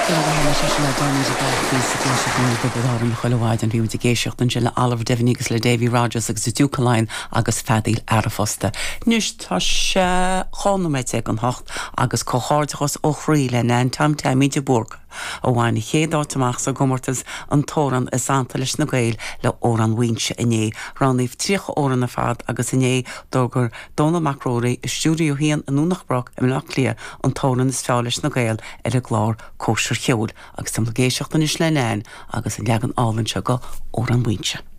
an choáid an bhíú géisiocht an le Oliver Devinigus le Davy Rogers agus dúcaáin agus fedíil ar a fosta. Nus tá se chánaméid ag an hocht agus cóáirtachas ó chrí le na tam Míide Burg. ó bhain chéadátamach sa gomortas an tóran is antal leis na gael le óran winse iné. Ranníh tríoch óran na fad agus iné dógur Donald McRory i stúdio hían an únachbrach im nach lia an tóran is feáil leis na gael ar a glár cóisir cheúil agus sam géisiocht an is le lein agus an legan álann se go óran winse.